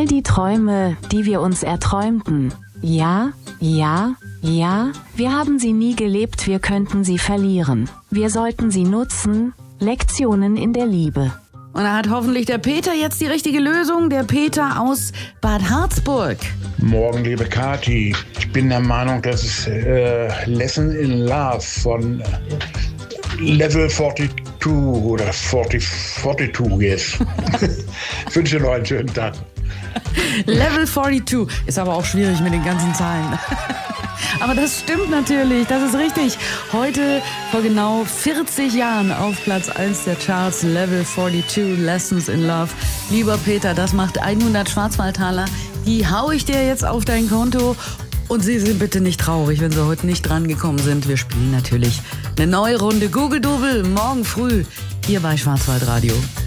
all die Träume, die wir uns erträumten. Ja, ja, ja, wir haben sie nie gelebt, wir könnten sie verlieren. Wir sollten sie nutzen. Lektionen in der Liebe. Und da hat hoffentlich der Peter jetzt die richtige Lösung. Der Peter aus Bad Harzburg. Morgen, liebe Kathi. Ich bin der Meinung, dass es Lesson in Love von Level 42 oder 42 ist. Ich wünsche noch einen schönen Tag. Level 42 ist aber auch schwierig mit den ganzen Zahlen. Aber das stimmt natürlich, das ist richtig. Heute vor genau 40 Jahren auf Platz 1 der Charts, Level 42, Lessons in Love. Lieber Peter, das macht 100 Schwarzwaldtaler. Die hau ich dir jetzt auf dein Konto. Und Sie sind bitte nicht traurig, wenn Sie heute nicht dran gekommen sind. Wir spielen natürlich eine neue Runde Google Double morgen früh hier bei Schwarzwaldradio.